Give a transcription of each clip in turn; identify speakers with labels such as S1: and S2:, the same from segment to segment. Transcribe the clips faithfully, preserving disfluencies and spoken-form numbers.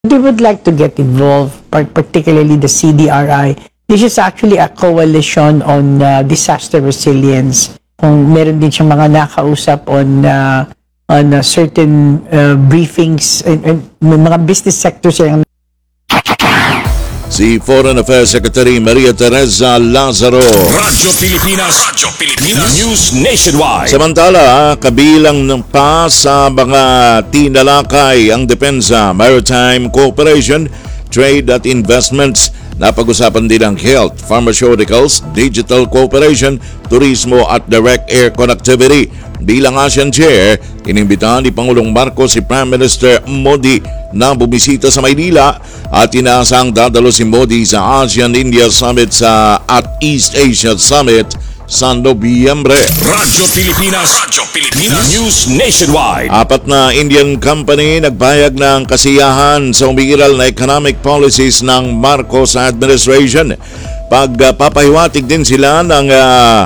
S1: They would like to get involved, particularly the C D R I. This is actually a coalition on uh, disaster resilience. Kung meron din siyang mga nakausap on uh, on uh, certain uh, briefings, and, and mga business sectors yung
S2: Si Foreign Affairs Secretary Maria Teresa Lazaro.
S3: Radyo Pilipinas, Radyo Pilipinas, News Nationwide.
S2: Samantala, kabilang ng pa sa mga tinalakay ang Depensa, Maritime Cooperation, Trade at Investments. Napag-usapan din ang health, pharmaceuticals, digital cooperation, turismo at direct air connectivity. Bilang ASEAN Chair, inimbitahan ni Pangulong Marcos si Prime Minister Modi na bumisita sa Maynila at inaasang dadalo si Modi sa ASEAN-India Summit sa at East Asia Summit sa Nobyembre.
S3: Radyo Pilipinas, Radyo Pilipinas, News Nationwide.
S2: Apat na Indian company nagbayag ng kasiyahan sa umiiral na economic policies ng Marcos administration. Pagpapahiwatig din sila ng uh,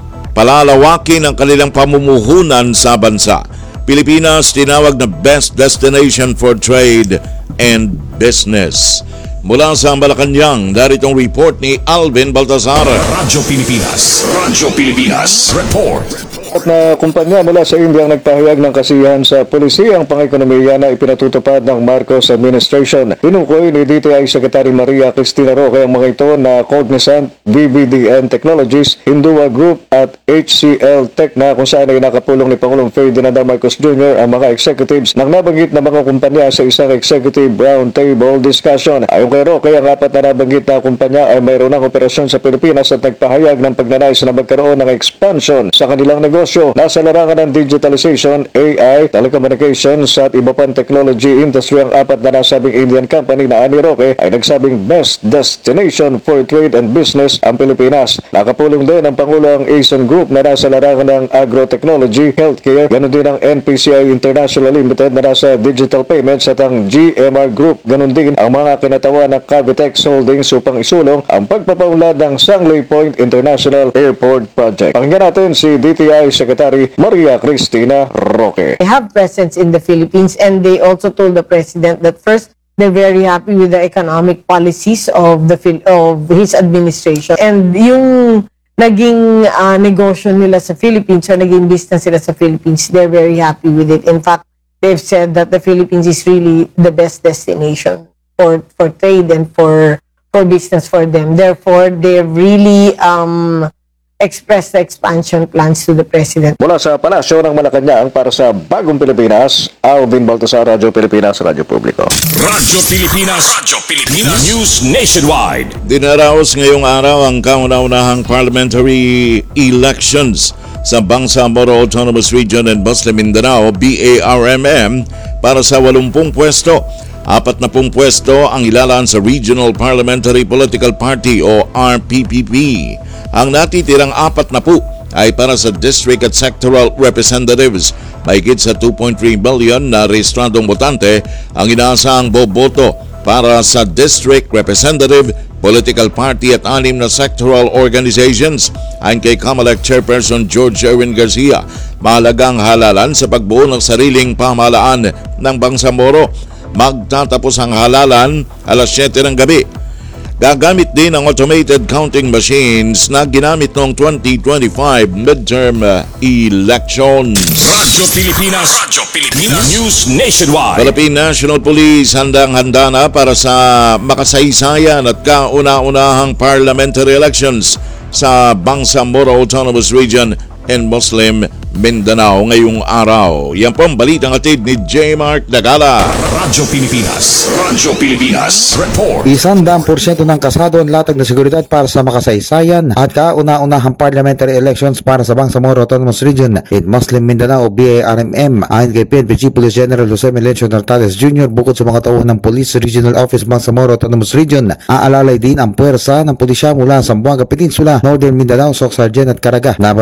S2: palalawakin ang kanilang pamumuhunan sa bansa. Pilipinas tinawag na best destination for trade and business. Mula sa Malacanang, daritong report ni Alvin Baltazar.
S3: Radyo Pilipinas, Radyo Pilipinas, Report.
S4: At na kumpanya mula sa India ang nagpahayag ng kasiyahan sa pulisiyang pang-ekonomiya na ipinatutupad ng Marcos administration. Tinukoy ni D T I Secretary Maria Cristina Roque ang mga ito na Cognizant, B B D N Technologies, Hindua Group at H C L Tech na kung saan ay nakapulong ni Pangulong Ferdinand Marcos Junior ang mga executives ng nabanggit na mga kumpanya sa isang executive roundtable discussion. Ayon kay Roque, ang apat na nabanggit na kumpanya ay mayroon ng operasyon sa Pilipinas at nagpahayag ng pagnanais na magkaroon ng expansion sa kanilang negosyo. Nasa larangan ng digitalization, A I, telecommunications at iba pang technology industry ang apat na nasabing Indian company na ani Roque ay nagsabing best destination for trade and business ang Pilipinas. Nakapulong din ang Pangulo ang Asian Group na nasa larangan ng agrotechnology, healthcare, ganoon din ang N P C I International Limited na nasa digital payments at ang G M R Group. Ganoon din ang mga kinatawa ng Cavitex Holdings upang isulong ang pagpapaunlad ng Sangley Point International Airport Project. Pakinggan natin si D T I Secretary Maria Cristina Roque.
S1: They have presence in the Philippines, and they also told the president that first, they're very happy with the economic policies of the of his administration, and yung naging uh, negosyo nila sa Philippines or naging business nila sa Philippines, they're very happy with it. In fact, they've said that the Philippines is really the best destination for for trade and for for business for them. Therefore, they're really um express the expansion plans to the President.
S4: Mula sa Palasyo ng Malacanang para sa Bagong Pilipinas, Alvin Baltazar, Radyo Pilipinas, Radyo Publiko.
S3: Radyo Pilipinas, Radyo Pilipinas, News Nationwide.
S2: Dinaraos ngayong araw ang kauna-unahang parliamentary elections sa Bangsamoro Autonomous Region and Muslim Mindanao, B A R M M, para sa walumpung pwesto. Apat na pung pwesto ang ilalaan sa Regional Parliamentary Political Party o R P P P. Ang natitirang apat na po ay para sa district at sectoral representatives. Mahigit sa two point three million na rehistradong botante ang inaasahang boboto para sa district representative, political party at anim na sectoral organizations. Ayon kay COMELEC Chairperson George Erwin Garcia, mahalagang halalan sa pagbuo ng sariling pamahalaan ng Bangsamoro. Magtatapos ang halalan alas siyete ng gabi. Gagamit din ang automated counting machines na ginamit noong twenty twenty-five midterm elections.
S3: Radyo Pilipinas, Radyo Pilipinas, News Nationwide.
S2: Philippine National Police handang-handa na para sa makasaysayan at kauna-unahang parliamentary elections sa Bangsamoro Autonomous Region and Muslim Mindanao ngayong araw. Yan po ang balitang hatid ni J. Mark Dagala.
S3: Radyo Pilipinas, Radyo Pilipinas, Report.
S5: Isandang porsyento ng kasado ang latag na seguridad para sa makasaysayan at kauna-unahang parliamentary elections para sa Bangsamoro Autonomous Region at Muslim Mindanao B A R M M. Ayon kay P N P Chief Police General Jose Melencio Nartales Junior, bukod sa mga tauhan ng Police Regional Office Bangsamoro Autonomous Region, aalalay din ang puwersa ng pulisya mula sa Zamboanga Peninsula, Northern Mindanao, Soc Sargent at Caraga. Nabatid na mula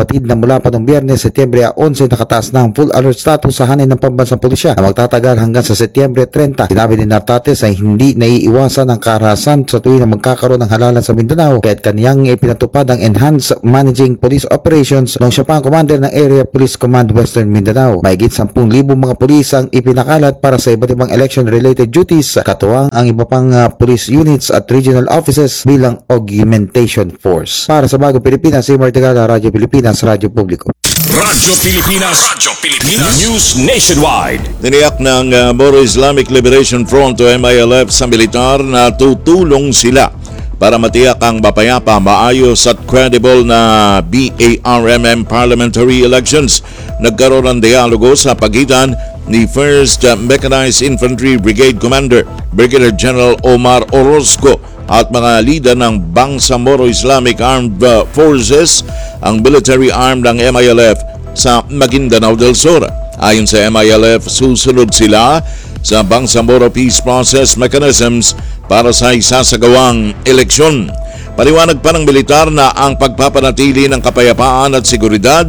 S5: simula pa noong Biyernes, Setyembre eleven, nakataas na ang full alert status sa hanay ng pambansang pulisya na magtatagal hanggang sa Setyembre thirty. Sinabi ni Nartates ay hindi naiiwasan ang karahasan sa tuwing na magkakaroon ng halalan sa Mindanao, kaya't kaniyang ipinatupad ang Enhanced Managing Police Operations nung siya pa ang commander ng Area Police Command Western Mindanao. Mahigit ten thousand mga pulis ang ipinakalat para sa iba't ibang election-related duties, katuwang ang iba pang uh, police units at regional offices bilang augmentation force. Para sa Bagong Pilipinas, si Martigala, Radyo Pilipinas, Radyo Publiko.
S3: Radyo Pilipinas. Radyo Pilipinas. News Nationwide.
S2: Tiniyak ng uh, Moro Islamic Liberation Front o M I L F sa militar na tutulong sila para matiyak ang mapayapa, maayos at credible na B A R M M parliamentary elections. Nagkaroon ng dialogo sa pagitan ni first Mechanized Infantry Brigade Commander Brigadier General Omar Orozco at mga lider ng Bangsamoro Islamic Armed Forces, ang military arm ng M I L F sa Maguindanao del Sur. Ayon sa M I L F, susunod sila sa Bangsamoro Peace Process Mechanisms para sa isasagawang eleksyon. Paliwanag pa ng militar na ang pagpapanatili ng kapayapaan at seguridad,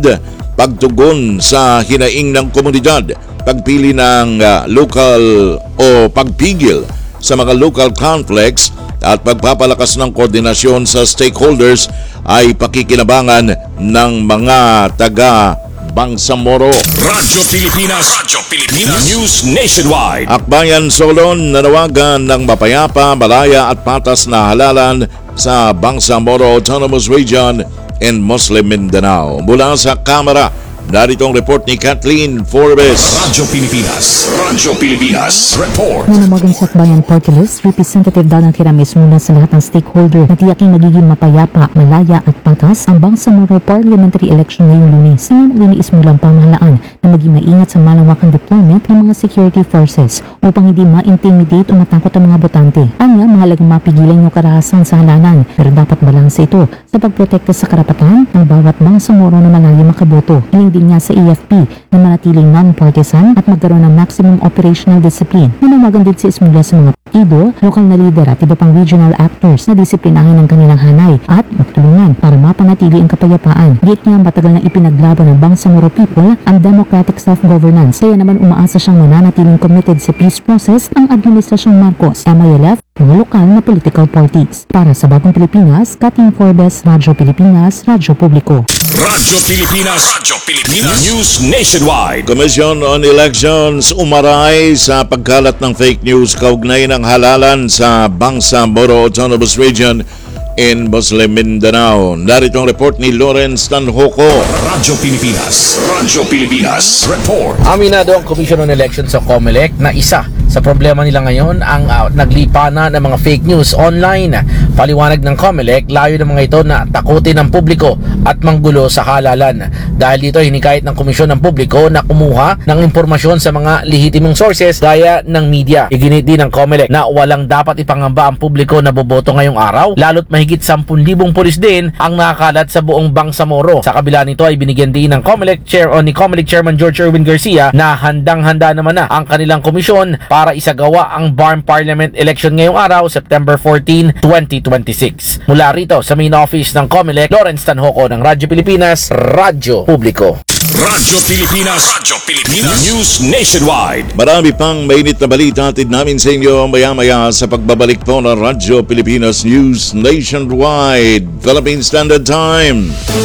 S2: pagtugon sa hinaing ng komunidad, pagpili ng uh, local o pagpigil sa mga local conflicts at pagpapalakas ng koordinasyon sa stakeholders ay pakikinabangan ng mga taga Bangsamoro.
S3: Radyo Pilipinas. Radyo Pilipinas. News Nationwide.
S2: Akbayan Solon nanawagan ng mapayapa, malaya at patas na halalan sa Bangsamoro Autonomous Region in Muslim Mindanao. Mula sa Kamara, narito ang report ni Kathleen Forbes.
S3: Radyo Pilipinas. Radyo Pilipinas. Report.
S6: Nanawagan sa Akbayan Party List, Representative Donald Hiramis muna sa lahat ng stakeholder na tiyaking magiging mapayapa, malaya at patas ang Bangsamoro parliamentary election ngayong Lunes. Ngayon liniis mulang pamahalaan na maging maingat sa malawakang deployment ng mga security forces upang hindi ma-intimidate o matakot ang mga botante. Anya, mahalagang mapigilan yung karahasan sa halalan, pero dapat balanse ito sa pagprotekta sa karapatan ng bawat Bangsamoro na malaya makaboto. Hiling din niya sa A F P na manatiling non-partisan at magkaroon ng maximum operational discipline. Nanawagan din si Ismula sa mga partido, lokal na lider at iba pang regional actors na disiplinahin ang kanilang hanay at magtulungan para mapanatili ang kapayapaan. Git niya matagal na ipinaglaban ng Bangsamoro people ang democratic self-governance, kaya naman umaasa siyang mananatiling committed sa peace process ang Administrasyong Marcos, M I L F, mga lokal na political parties. Para sa Bagong Pilipinas, Kathleen Forbes, Radyo Pilipinas, Radyo Publiko.
S3: Radyo Pilipinas. Radyo Pilipinas. News Nationwide.
S2: Commission on Elections umaray sa pagkalat ng fake news kaugnay ng halalan sa Bangsamoro Autonomous Region in Muslim Mindanao. Narito ang report ni Lawrence Tanhoco.
S3: Radyo Pilipinas. Radyo Pilipinas. Report.
S7: Aminado ang Commission on Elections sa COMELEC na isa sa problema nila ngayon ang uh, naglipana ng mga fake news online. Paliwanag ng COMELEC, layo ng mga ito na takutin ang publiko at manggulo sa halalan. Dahil dito, hinikayat ng komisyon ng publiko na kumuha ng impormasyon sa mga lehitimong sources gaya ng media. Iginit din ng COMELEC na walang dapat ipangamba ang publiko na boboto ngayong araw, lalo't mahigit ten thousand pulis din ang nakakalat sa buong Bangsamoro. Sa kabila nito ay binigyan din ng COMELEC Chair o ni COMELEC Chairman George Erwin Garcia na handang-handa naman na ang kanilang komisyon para isagawa ang B A R M Parliament election ngayong araw, September fourteenth, twenty twenty-six. Mula rito sa main office ng COMELEC, Lawrence Tanhoco ng Radyo Pilipinas, Radyo Publiko.
S3: Radyo Pilipinas. Radyo Pilipinas. News Nationwide.
S2: Marami pang mainit na balita atid namin sa inyo maya-maya sa pagbabalik po ng Radyo Pilipinas News Nationwide. Philippine Standard Time.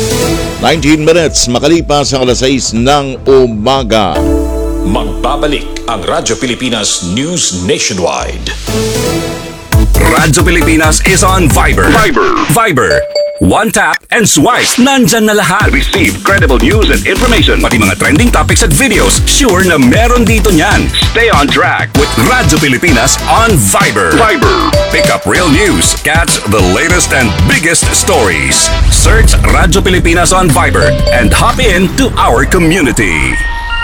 S2: nineteen minutes makalipas ang alas sais ng umaga.
S3: Magbabalik ang Radyo Pilipinas News Nationwide. Radyo Pilipinas is on Viber. Viber. Viber. One tap and swipe. Nandyan na lahat. Receive credible news and information. Pati mga trending topics at videos. Sure na meron dito niyan. Stay on track with Radyo Pilipinas on Viber. Viber. Pick up real news. Catch the latest and biggest stories. Search Radyo Pilipinas on Viber and hop in to our community.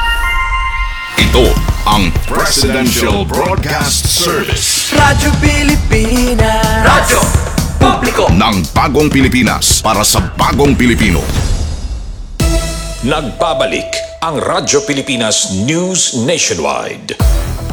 S3: Ito ang Presidential Broadcast Service.
S8: Radyo Pilipinas. Radyo Publiko
S3: Ng bagong Pilipinas para sa bagong Pilipino. Nagbabalik ang Radyo Pilipinas News Nationwide.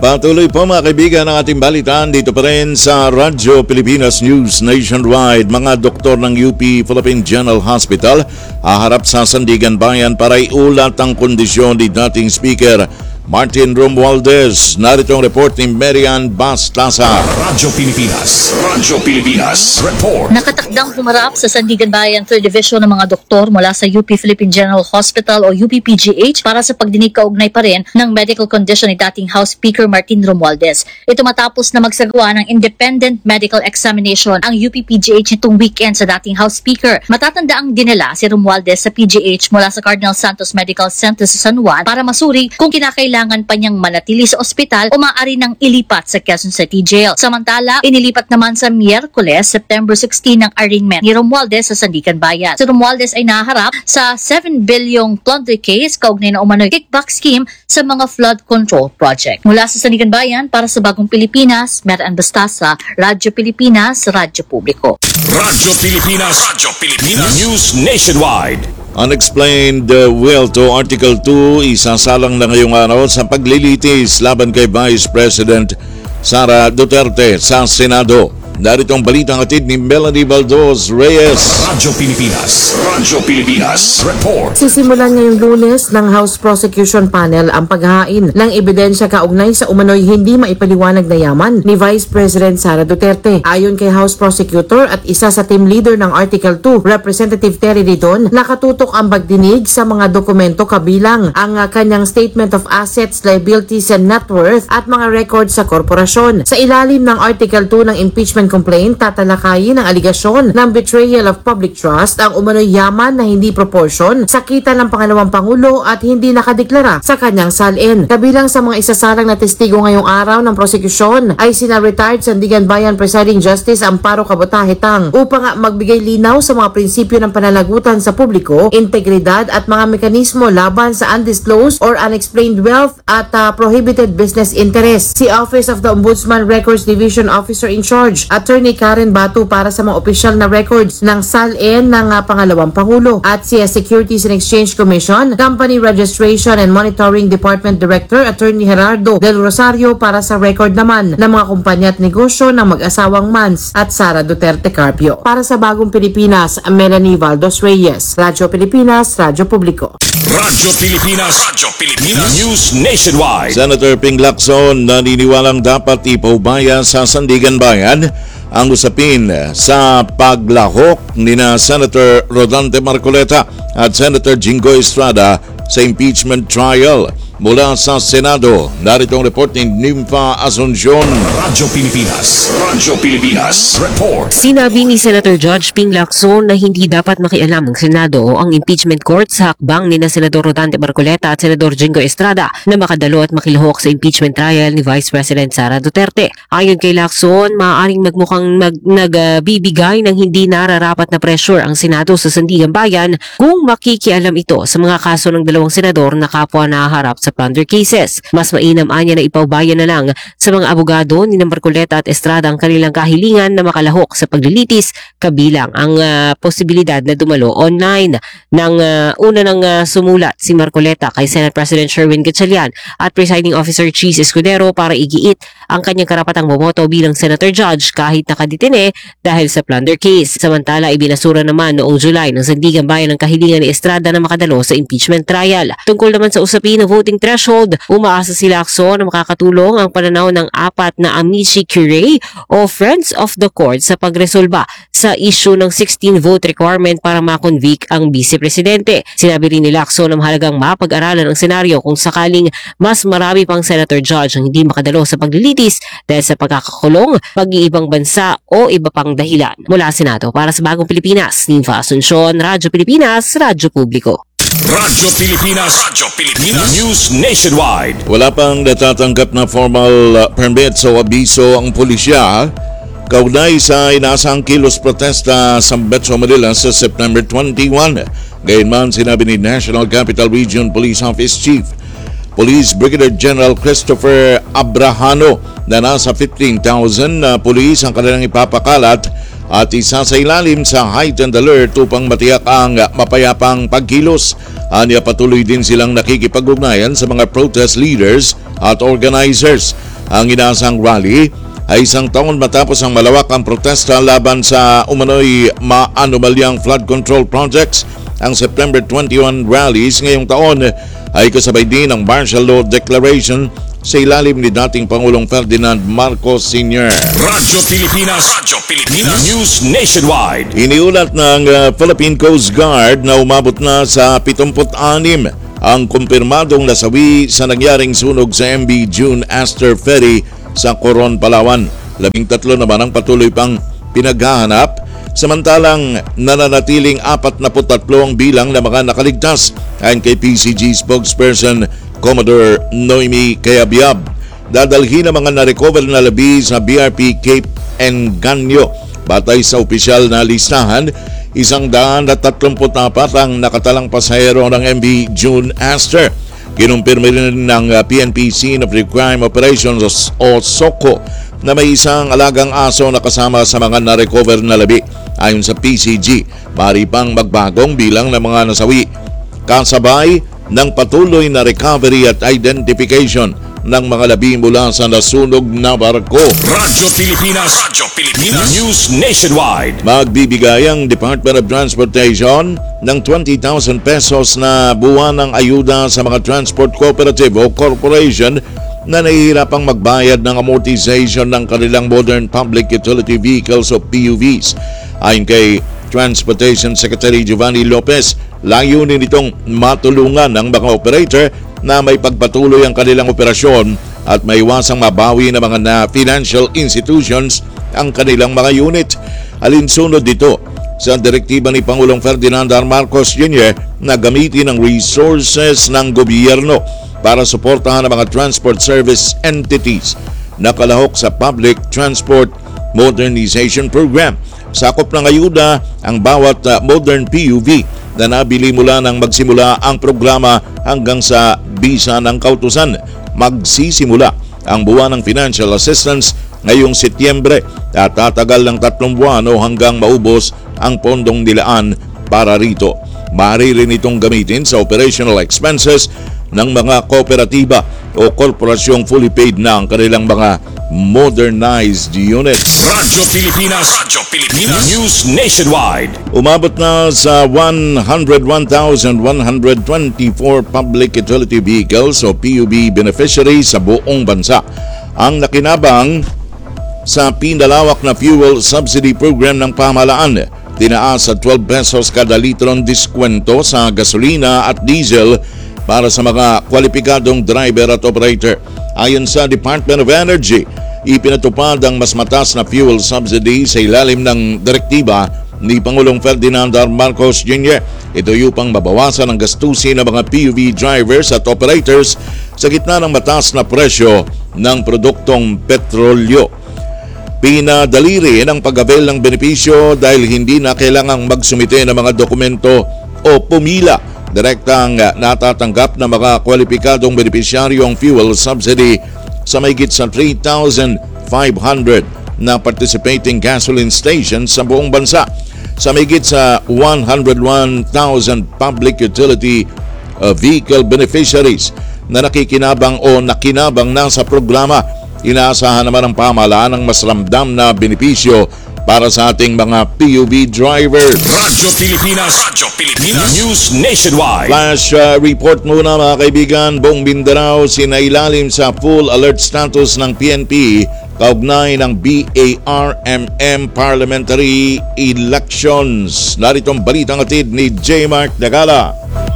S2: Patuloy po mga kaibigan ang ating balitaan dito pa rin sa Radyo Pilipinas News Nationwide. Mga doktor ng U P Philippine General Hospital haharap sa Sandigan Bayan para iulat ang kondisyon ni dating Speaker Martin Romualdez. Narito ang report ni Marian Bastasa.
S3: Radyo Pilipinas. Radyo Pilipinas. Report.
S9: Nakatakdang humarap sa Sandigan Bayan third Division ng mga doktor mula sa U P Philippine General Hospital o U P P G H para sa pagdinig kaugnay pa rin ng medical condition ni dating House Speaker Martin Romualdez. Ito matapos na magsagawa ng independent medical examination ang U P P G H nitong weekend sa dating House Speaker. Matatanda ang dinala si Romualdez sa P G H mula sa Cardinal Santos Medical Center sa San Juan para masuri kung kinakailangan kailangan pa niyang manatili sa ospital o maaari nang ilipat sa Quezon City Jail. Samantala, inilipat naman sa Miyerkules, September sixteen ang arraignment ni Romualdez sa Sandigan Bayan. Si Romualdez ay naharap sa seven bilyong plunder case kaugnay na umano'y kickback scheme sa mga flood control project. Mula sa Sandigan Bayan, para sa Bagong Pilipinas, Marian Bastasa, Radyo Pilipinas, Radyo Publiko.
S3: Radyo Pilipinas. Radyo Pilipinas. News Nationwide.
S2: Unexplained uh, will to Article two isasalang na ngayong araw sa paglilitis laban kay Vice President Sara Duterte sa Senado. Narito ang balitang hatid ni Melanie Valdos Reyes.
S3: Radyo Pilipinas. Radyo Pilipinas. Report.
S1: Sisimulan ngayong Lunes ng House Prosecution Panel ang paghahain ng ebidensya kaugnay sa umano'y hindi maipaliwanag na yaman ni Vice President Sara Duterte. Ayon kay House Prosecutor at isa sa team leader ng Article two, Representative Terry Didon, nakatutok ang pagdinig sa mga dokumento kabilang ang uh, kanyang Statement of Assets, Liabilities and Net Worth at mga records sa korporasyon. Sa ilalim ng Article two ng impeachment complaint, tatalakayin ang aligasyon ng betrayal of public trust, ang umano'y yaman na hindi proportion sa kita ng pangalawang pangulo at hindi nakadeklara sa kanyang salin. Kabilang sa mga isasalang na testigo ngayong araw ng prosekusyon ay sina retired Sandigan Bayan Presiding Justice Amparo Cabotaje Tang upang magbigay linaw sa mga prinsipyo ng pananagutan sa publiko, integridad at mga mekanismo laban sa undisclosed or unexplained wealth at uh, prohibited business interests. Si Office of the Ombudsman Records Division Officer in Charge Attorney Karen Batu para sa mga opisyal na records ng salin ng uh, pangalawang pangulo at si uh, Securities and Exchange Commission Company Registration and Monitoring Department Director Attorney Gerardo Del Rosario para sa record naman ng mga kumpanya at negosyo ng mag-asawang Mans at Sara Duterte Carpio. Para sa Bagong Pilipinas, Melanie Valdos Reyes, Radyo Pilipinas, Radyo Publiko.
S3: Radyo Pilipinas. Radyo Pilipinas. News Nationwide.
S2: Senator Ping Lacson naniniwalang dapat ipaubaya sa Sandigan Bayan ang usapin sa paglahok ni na Senator Rodante Marcoleta at Senator Jingo Estrada sa impeachment trial. Mula sa Senado, narito ang report ni Nympha Asuncion.
S3: Radyo Pilipinas. Radyo Pilipinas. Report.
S10: Sinabi ni Senator Judge Ping Lacson na hindi dapat makialam ng Senado o ang impeachment court sa hakbang ni na Senador Rodante Marcoleta at Senador Jingo Estrada na makadalo at makilahok sa impeachment trial ni Vice President Sara Duterte. Ayon kay Lacson, maaaring magmukhang mag, nagbibigay ng hindi nararapat na pressure ang Senado sa Sandigan Bayan kung makikialam ito sa mga kaso ng dalawang senador na kapwa nahaharap sa plunder cases. Mas mainam anya na ipaubaya na lang sa mga abogado ni Marcoleta at Estrada ang kanilang kahilingan na makalahok sa paglilitis, kabilang ang uh, posibilidad na dumalo online. Nang uh, una nang uh, sumulat si Marcoleta kay Senate President Sherwin Gatchalian at Presiding Officer Cheese Escudero para igiit ang kanyang karapatang bumoto bilang Senator Judge kahit nakadetine dahil sa plunder case. Samantala, ibinasura naman noong July ng Sandigan Bayan ang kahilingan ni Estrada na makadalo sa impeachment trial. Tungkol naman sa usapin ng voting threshold, umaasa si Lacson na makakatulong ang pananaw ng apat na amici curiae o Friends of the Court sa pagresolba sa issue ng sixteen vote requirement para makonvict ang vice-presidente. Sinabi rin ni Lacson na mahalagang mapag-aralan ang senaryo kung sakaling mas marami pang senator judge ang hindi makadalo sa paglilitis dahil sa pagkakakulong, pag-iibang bansa o iba pang dahilan. Mula Senado, para sa Bagong Pilipinas, Nympha Asuncion, Radyo Pilipinas, Radyo Publiko.
S3: Radyo Pilipinas. Radyo Pilipinas. News Nationwide.
S2: Wala pang natatanggap na formal uh, permit o abiso ang pulisya kaugnay sa inaasang kilos protesta sa Metro Manila sa September twenty-first. Gayunman, sinabi ni National Capital Region Police Office Chief Police Brigadier General Christopher Abrahano na nasa fifteen thousand na uh, pulis ang kanilang ipapakalat at isa sa ilalim sa heightened alert upang matiyak ang mapayapang pagkilos. Anya, patuloy din silang nakikipag-ugnayan sa mga protest leaders at organizers. Ang inaasang rally ay isang taon matapos ang malawakang protesta laban sa umano'y maanomalyang flood control projects. Ang September twenty-one rallies ngayong taon ay kasabay din ng martial law declaration sa ilalim ni dating Pangulong Ferdinand Marcos Senior
S3: Radyo Pilipinas, Radyo Pilipinas, News Nationwide.
S2: Iniulat ng uh, Philippine Coast Guard na umabot na sa pitong-anim ang kumpirmadong nasawi sa nangyaring sunog sa M V June Astor Ferry sa Coron, Palawan. Labing tatlo naman ang patuloy pang pinaghahanap, samantalang nananatiling apat na tatlo ang bilang na mga nakaligtas ayon kay P C G spokesperson Commodore Noemi Cayabyab. Dadalhin ang mga na-recover na labi sa B R P Cape Engaño. Batay sa opisyal na listahan, isang daan at tatlumput apat ang nakatalang pasahero ng M V June Astor. Kinumpirma rin ng P N P Scene of the Crime Operations o SOCO na may isang alagang aso na kasama sa mga na-recover na labi. Ayon sa P C G, maaari pang magbagong bilang ng mga nasawi, kasabay ng patuloy na recovery at identification ng mga labi mula sa nasunog na barko.
S3: Radyo Pilipinas, Radyo Pilipinas, News Nationwide.
S2: Magbibigay ang Department of Transportation ng twenty thousand pesos na buwanang ayuda sa mga transport cooperative o corporation na nahihirapang magbayad ng amortization ng kanilang modern public utility vehicles o P U Vs. Ayon kay Transportation Secretary Giovanni Lopez, layunin nitong matulungan ng mga operator na may pagpatuloy ang kanilang operasyon at maiwasang mabawi ng mga na financial institutions ang kanilang mga unit. Alinsunod dito sa direktiba ni Pangulong Ferdinand R. Marcos Junior na gamitin ang resources ng gobyerno para suportahan ang mga transport service entities na kalahok sa Public Transport Modernization Program. Sakop ng ayuda ang bawat uh, modern P U V na nabili mula nang magsimula ang programa hanggang sa bisa ng kautusan. Magsisimula ang buwan ng financial assistance ngayong Setyembre at tatagal ng tatlong buwan o hanggang maubos ang pondong nilaan para rito. Maaari rin itong gamitin sa operational expenses ng mga kooperatiba o korporasyong fully paid na ang kanilang mga modernized units.
S3: Radyo Pilipinas, Radyo Pilipinas, News Nationwide.
S2: Umabot na sa one hundred one thousand one hundred twenty-four public utility vehicles o P U V beneficiaries sa buong bansa ang nakinabang sa pinalawak na fuel subsidy program ng pamahalaan. Tinaas sa twelve pesos kada litron diskwento sa gasolina at diesel para sa mga kwalipikadong driver at operator. Ayon sa Department of Energy, ipinatupad ang mas mataas na fuel subsidy sa ilalim ng direktiba ni Pangulong Ferdinand R. Marcos Junior Ito yung pang mabawasan ang gastusin ng mga P U V drivers at operators sa gitna ng mataas na presyo ng produktong petrolyo. Pinadali rin ang pag-avail ng benepisyo dahil hindi na kailangang magsumite ng mga dokumento o pumila. Direktang natatanggap ng mga kwalipikadong benepisyaryo ang fuel subsidy sa mahigit sa three thousand five hundred na participating gasoline stations sa buong bansa. Sa mahigit sa one hundred one thousand public utility uh, vehicle beneficiaries na nakikinabang o nakinabang na sa programa, inaasahan naman ng pamahalaan ng mas ramdam na benepisyo para sa ating mga P U V drivers.
S3: Radyo Pilipinas, Radyo Pilipinas, News Nationwide.
S2: Flash uh, report muna mga kaibigan. Buong Mindanao sinailalim sa full alert status ng P N P kaugnay ng B A R M M parliamentary elections. Narito ang balitang atid ni J. Mark Dagala.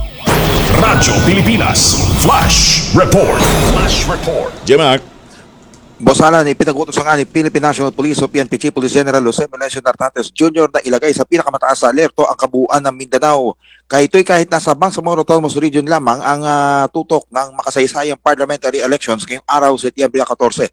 S3: Radyo Pilipinas, Flash Report. Flash Report.
S2: J. Mark.
S11: Boss Alan, ipinagutos nga ni Philippine National Police o P N P Chief Police General Jose Melencio Nartates Junior na ilagay sa pinakamataas sa alerto ang kabuuan ng Mindanao. Kahit ito'y kahit nasa Bangsamoro Autonomous Region lamang ang uh, tutok ng makasaysayang parliamentary elections ngayong araw Setyembre fourteen.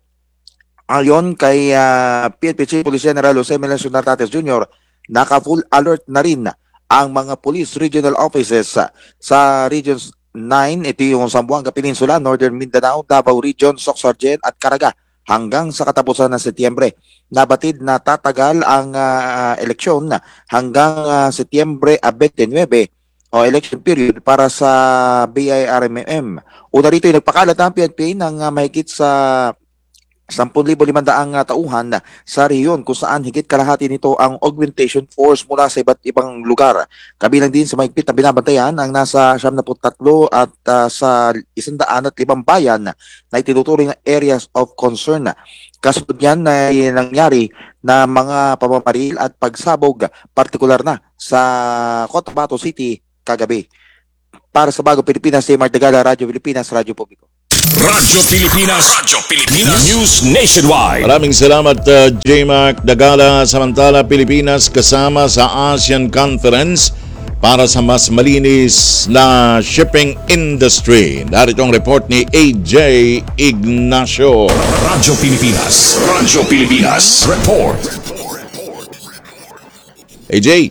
S11: Ayon kay uh, P N P Chief Police General Jose Melencio Nartates Junior, naka-full alert na rin ang mga police regional offices uh, sa Regions nine, ito yung Zamboanga Peninsula, Northern Mindanao, Davao Region, Soc-Sargen at Caraga hanggang sa katapusan ng Setyembre. Nabatid na tatagal ang uh, eleksyon hanggang uh, Setyembre twenty-nine o election period para sa B I R M M. Una rito ay nagpakalat ang P N P ng uh, mahigit sa ten thousand limandang tauhan sa rehiyon kung saan higit kalahati nito ang augmentation force mula sa iba't ibang lugar. Kabilang din sa mahigpit na binabantayan ang nasa siyam na tatlo at uh, sa one hundred five bayan na itinuturing na areas of concern. Kasunod yan ay nangyari na mga pamamaril at pagsabog, partikular na sa Cotabato City kagabi. Para sa Bagong Pilipinas, si Mark Dagala, Radyo Pilipinas, Radyo Publiko.
S3: Radyo Pilipinas, Radyo Pilipinas, News Nationwide.
S2: Maraming salamat uh, J. Mark Dagala. Samantala, Pilipinas kasama sa ASEAN Conference para sa mas malinis na shipping industry. Narito ang report ni A J Ignacio.
S3: Radyo Pilipinas, Radyo Pilipinas, report.
S2: A J.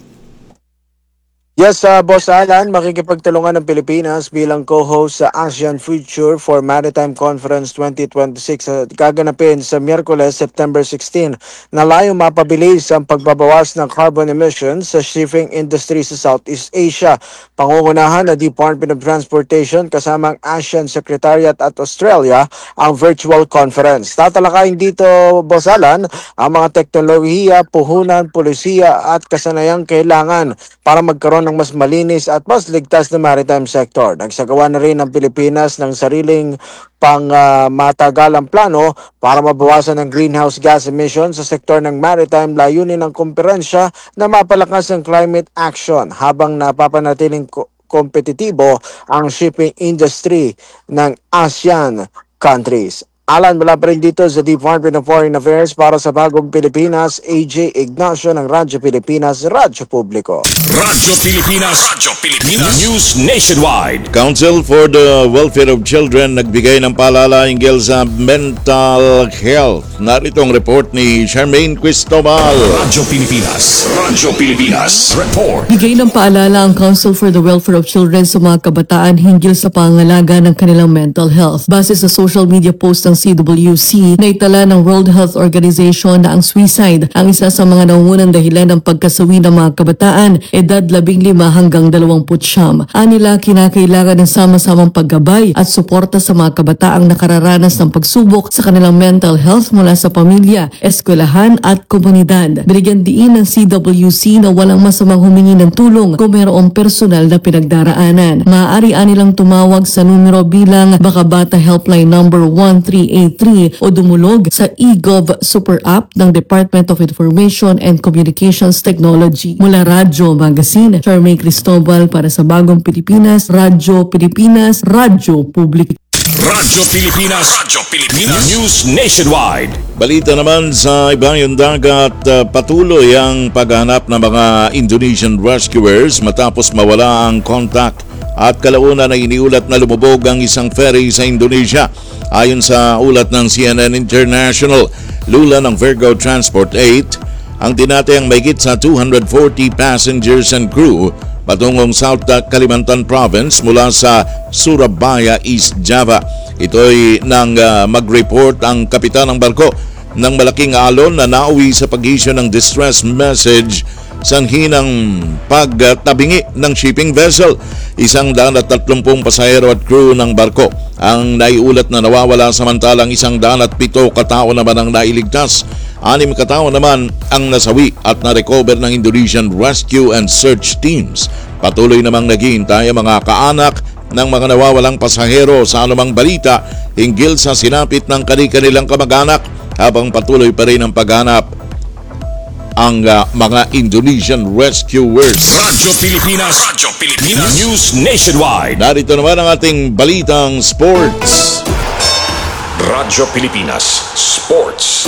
S12: Yes, uh, Boss Alan, makikipagtulungan ng Pilipinas bilang co-host sa ASEAN Future for Maritime Conference twenty twenty-six uh, gaganapin sa Miyerkules, September sixteen, na layong mapabilis ang pagbabawas ng carbon emissions sa shipping industry sa Southeast Asia. Pangungunahan ng Department of Transportation kasama ang ASEAN Secretariat at Australia ang virtual conference. Tatalakayin dito, Boss Alan, ang mga teknolohiya, puhunan, polisiya at kasanayang kailangan para magkaroon ng mas malinis at mas ligtas na maritime sector. Nagsagawa na rin ang Pilipinas ng sariling pang uh, matagalang plano para mabawasan ang greenhouse gas emissions sa sektor ng maritime. Layunin ng kumperensya na mapalakas ang climate action habang napapanatiling ko- kompetitibo ang shipping industry ng ASEAN countries. Alan, mula pa rin dito sa Department of Foreign Affairs para sa Bagong Pilipinas, A J Ignacio ng Radyo Pilipinas, Radyo Publiko.
S3: Radyo Pilipinas, Radyo Pilipinas, News Nationwide.
S2: Council for the Welfare of Children nagbigay ng paalala hinggil sa mental health. Narito ang report ni Charmaine Cristobal.
S3: Radyo Pilipinas, Radyo Pilipinas, report.
S13: Bigay ng paalala ang Council for the Welfare of Children sa mga kabataan hinggil sa pangangalaga ng kanilang mental health. Base sa social media post ng C W C na itala ng World Health Organization na ang suicide ang isa sa mga nangungunang dahilan ng pagkasawi ng mga kabataan edad labing lima hanggang dalawampu't siyam. Anila kinakailangan ng sama-samang paggabay at suporta sa mga kabataang nakararanas ng pagsubok sa kanilang mental health mula sa pamilya, eskwelahan at komunidad. Binigyan diin ng C W C na walang masamang humingi ng tulong kung mayroong personal na pinagdaraanan. Maaari anilang tumawag sa numero bilang Bakabata Helpline number one three eight three o dumulog sa eGov Super App ng Department of Information and Communications Technology. Mula Radyo Magazine, Charmaine Cristobal para sa Bagong Pilipinas, Radyo Pilipinas, Radyo Publiko.
S3: Radyo Pilipinas, Radyo Pilipinas, News Nationwide.
S2: Balita naman sa Ibayong Dagat, uh, patuloy ang paghahanap ng mga Indonesian rescuers matapos mawala ang contact at kalaunan na iniulat na lumubog ang isang ferry sa Indonesia. Ayon sa ulat ng C N N International, lula ng Virgo Transport eight, ang tinatayang mahigit sa two hundred forty passengers and crew patungong South Kalimantan Province mula sa Surabaya, East Java. Ito'y nang uh, mag-report ang kapitan ng barko ng malaking alon na nauwi sa pag-issue ng distress message sanhi ng pagtabingi ng shipping vessel. Isang daan at tatlumpung pasahero at crew ng barko ang naiulat na nawawala, samantalang isang daan at pito katao naman ang nailigtas. Anim katao naman ang nasawi at na-recover ng Indonesian Rescue and Search Teams. Patuloy namang naghihintay ang mga kaanak ng mga nawawalang pasahero sa anumang balita hinggil sa sinapit ng kani-kanilang kamag-anak habang patuloy pa rin ang paghanap ang uh, mga Indonesian rescuers.
S3: Radyo Pilipinas, Radyo Pilipinas, News Nationwide.
S2: Narito naman ang ating balitang sports.
S3: Radyo Pilipinas, Sports.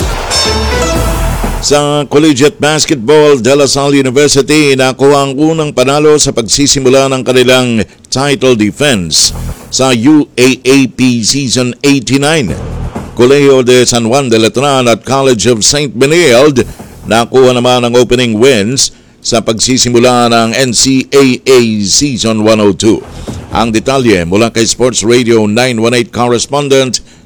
S2: Sa Collegiate Basketball, De La Salle University nakuha ang unang panalo sa pagsisimula ng kanilang title defense sa U A A P Season eighty-nine. Colegio de San Juan de Letran at College of Saint Benilde nakuha naman ang opening wins sa pagsisimula ng N C A A Season one oh two. Ang detalye mula kay Sports Radio nine one eight correspondent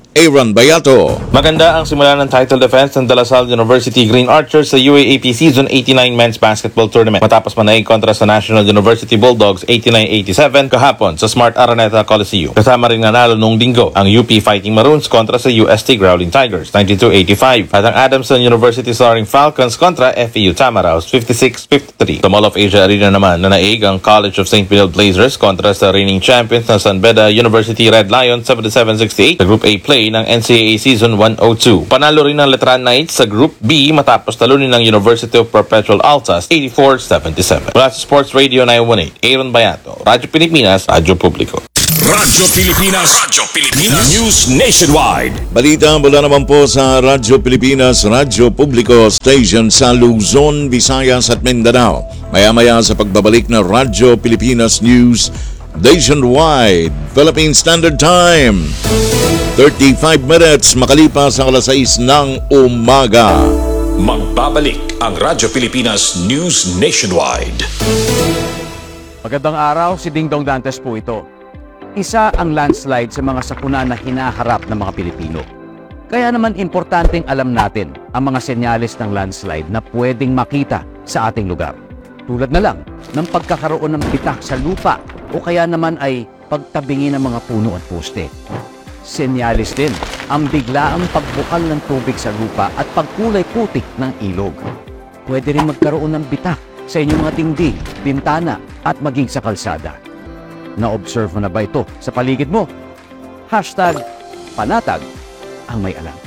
S2: Aaron Bayato.
S14: Maganda ang simula ng title defense ng De La Salle University Green Archers sa U A A P Season eighty-nine Men's Basketball Tournament matapos manaig kontra sa National University Bulldogs eighty-nine eighty-seven kahapon sa Smart Araneta Coliseum. Kasama rin nanalo noong linggo ang U P Fighting Maroons kontra sa U S T Growling Tigers ninety-two eighty-five at ang Adamson University Soaring Falcons kontra F E U Tamaraws fifty-six fifty-three. Sa Mall of Asia Arena naman nanaig ang College of Saint Benilde Blazers kontra sa reigning champions na San Beda University Red Lions seventy-seven sixty-eight sa Group A play ng N C A A Season one oh two. Panalo rin ng Letran Knights sa Group B matapos talunin ng University of Perpetual Altas eighty-four seventy-seven. Mula sa Sports Radio nine one eight, Aaron Bayato, Radyo Pilipinas, Radyo Publiko.
S3: Radyo Pilipinas, Radyo Pilipinas, News Nationwide.
S2: Balita mula naman po sa Radyo Pilipinas, Radyo Publiko Station sa Luzon, Visayas at Mindanao. Maya-maya sa pagbabalik na Radyo Pilipinas News Nationwide, Philippine Standard Time. thirty-five minutes makalipas ang alas sais ng umaga.
S3: Magbabalik ang Radyo Pilipinas News Nationwide.
S15: Magandang araw, si Ding Dong Dantes po ito. Isa ang landslide sa mga sakuna na hinaharap ng mga Pilipino. Kaya naman importanteng alam natin ang mga senyales ng landslide na pwedeng makita sa ating lugar. Tulad na lang ng pagkakaroon ng bitak sa lupa o kaya naman ay pagtabingi ng mga puno at poste. Senyales din ang biglaang pagbukal ng tubig sa lupa at pagkulay putik ng ilog. Pwede rin magkaroon ng bitak sa inyong mga tingdig, bintana at maging sa kalsada. Na-observe mo na ba ito sa paligid mo? Hashtag panatag ang may alam.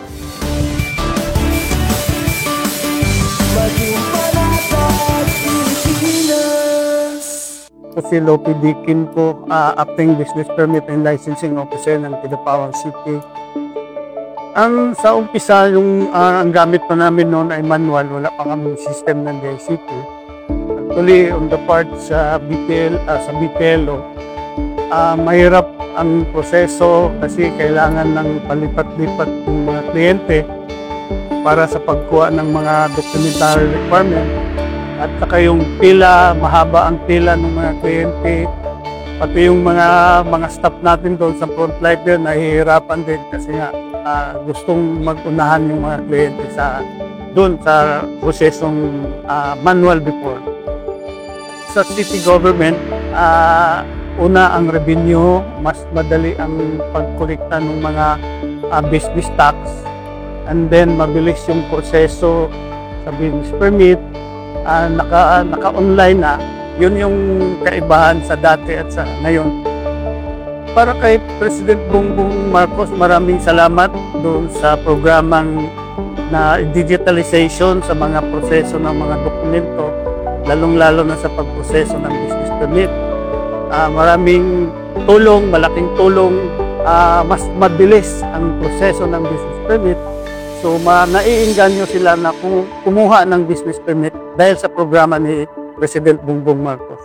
S16: Si Lopi Dikin po, uh, acting business permit and licensing officer ng Kidapawan City. Ang sa umpisa, yung uh, ang gamit pa namin noon ay manual, wala pa kami system ng D I C T. Actually, on the part sa B P L, uh, sa B P L O, uh, mahirap ang proseso kasi kailangan ng palipat-lipat ng mga kliyente para sa pagkuha ng mga documentary requirement. At saka yung pila, mahaba ang pila ng mga kliyente. Pati yung mga mga staff natin doon sa frontline din, nahihirapan din kasi nga uh, gustong mag-unahan yung mga kliyente sa doon sa prosesong uh, manual before. Sa city government, uh, una ang revenue, mas madali ang pagkolekta ng mga uh, business tax, and then mabilis yung proseso sa business permit. Uh, naka, naka-online na, yun yung kaibahan sa dati at sa ngayon. Para kay President Bongbong Marcos, maraming salamat doon sa programang na digitalization sa mga proseso ng mga dokumento, lalong-lalo na sa pagproseso ng business permit. Uh, maraming tulong, malaking tulong, uh, mas mabilis ang proseso ng business permit. So, ma naiinganyo sila na kumuha ng business permit dahil sa programa ni President Bongbong Marcos.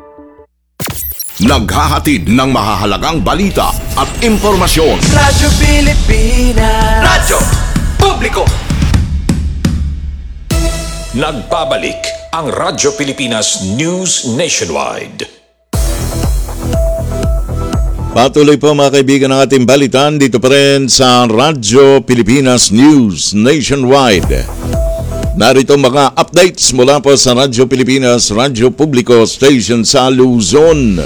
S3: Naghahatid ng mahahalagang balita at impormasyon.
S8: Radyo Pilipinas, Radyo Publiko.
S3: Nagbabalik ang Radyo Pilipinas News Nationwide.
S2: Patuloy po mga kaibigan ng ating balitan dito pa rin sa Radyo Pilipinas News Nationwide. Narito mga updates mula po sa Radyo Pilipinas, Radyo Publiko Station sa Luzon.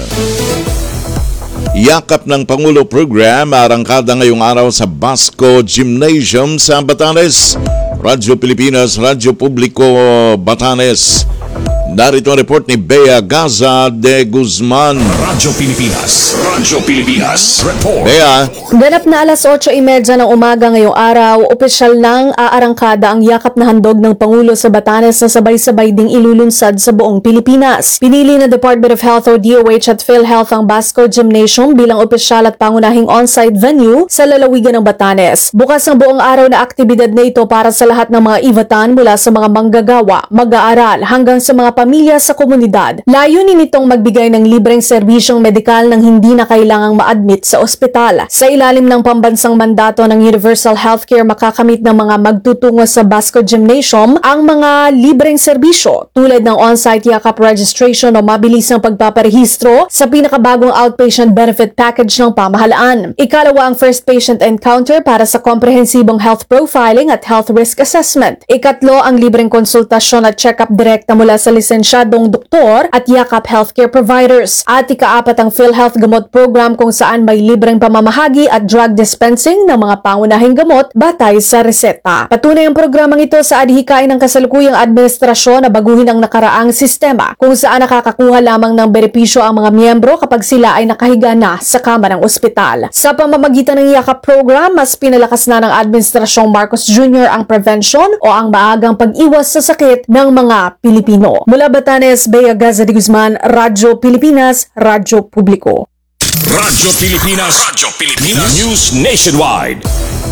S2: Yakap ng Pangulo Program arangkada ngayong araw sa Basco Gymnasium sa Batanes. Radyo Pilipinas, Radyo Publiko Batanes. Narito ang report ni Bea Gaza de Guzman.
S3: Radyo Pilipinas, Radyo Pilipinas, report.
S2: Bea.
S17: Ganap na alas otso trenta ng umaga ngayong araw, opisyal nang aarangkada ang yakap na handog ng Pangulo sa Batanes na sabay-sabay ding ilulunsad sa buong Pilipinas. Pinili ng Department of Health o D O H at PhilHealth ang Basco Gymnasium bilang opisyal at pangunahing on-site venue sa lalawigan ng Batanes. Bukas ang buong araw na aktibidad na ito para sa lahat ng mga ibatan mula sa mga manggagawa, mag-aaral hanggang sa mga pamilya sa komunidad. Layunin nitong magbigay ng libreng serbisyong medikal nang hindi na kailangang ma-admit sa ospital. Sa ilalim ng pambansang mandato ng Universal Healthcare, makakamit ng mga magtutungo sa Basco Gymnasium ang mga libreng serbisyo tulad ng on-site yakap registration o mabilis ng pagpaparehistro sa pinakabagong outpatient benefit package ng pamahalaan. Ikalawa ang first patient encounter para sa komprehensibong health profiling at health risk assessment. Ikatlo ang libreng konsultasyon at check-up direkta mula sa lisensyadong doktor at yakap healthcare providers. At ikaapat ang PhilHealth Gamot Program kung saan may libreng pamamahagi at drug dispensing ng mga pangunahing gamot batay sa reseta. Patunay ang programang ito sa adhikain ng kasalukuyang administrasyon na baguhin ang nakaraang sistema kung saan nakakakuha lamang ng benepisyo ang mga miyembro kapag sila ay nakahiga na sa kama ng ospital. Sa pamamagitan ng yakap program, mas pinalakas na ng Administrasyong Marcos Junior ang prevention o ang maagang pag-iwas sa sakit ng mga Pilipino. Mula Batanes, Bea Gaza de Guzman, Radyo Pilipinas, Radyo Publiko.
S3: Radyo Pilipinas, Radyo Pilipinas, News Nationwide.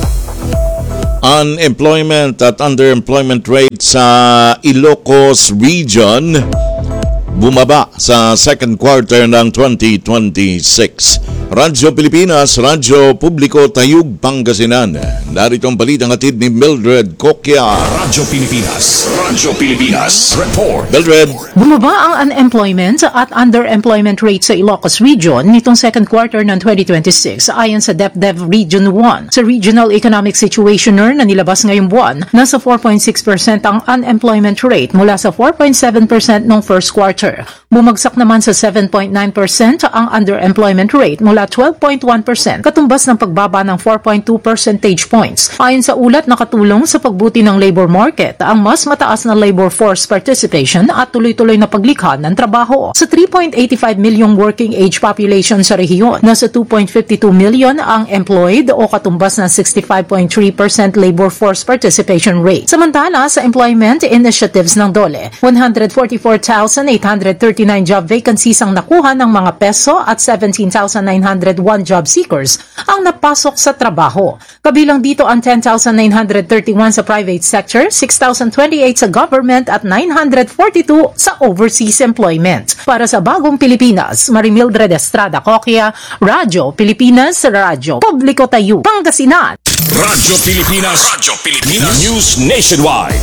S2: Unemployment at underemployment rate sa Ilocos Region bumaba sa second quarter ng twenty twenty-six. Radyo Pilipinas, Radyo Publiko, Tayug, Pangasinan. Narito ang balitang hatid ni Mildred Coquia.
S3: Radyo Pilipinas, Radyo Pilipinas, Report.
S2: Mildred.
S18: Bumaba ang unemployment at underemployment rate sa Ilocos Region nitong second quarter ng twenty twenty-six ayon sa DepDev Region one. Sa Regional Economic Situationer na nilabas ngayong buwan, nasa four point six percent ang unemployment rate mula sa four point seven percent noong first quarter. Bumagsak naman sa seven point nine percent ang underemployment rate mula twelve point one percent, katumbas ng pagbaba ng four point two percentage points. Ayon sa ulat, nakatulong sa pagbuti ng labor market ang mas mataas na labor force participation at tuloy-tuloy na paglikha ng trabaho. Sa three point eight five milyong working age population sa rehiyon, nasa two point five two million ang employed o katumbas ng sixty-five point three percent labor force participation rate. Samantala, sa employment initiatives ng DOLE, one hundred forty-four thousand eight hundred thirty-nine job vacancies ang nakuha ng mga peso at seventeen thousand nine hundred one job seekers ang napasok sa trabaho. Kabilang dito ang ten thousand nine hundred thirty-one sa private sector, six thousand twenty-eight sa government at nine hundred forty-two sa overseas employment. Para sa Bagong Pilipinas, Marimildred Estrada Coquia, Radyo Pilipinas, Radyo Publiko, Tayo, Pangasinan.
S3: Radyo Pilipinas, Radyo Pilipinas, News Nationwide.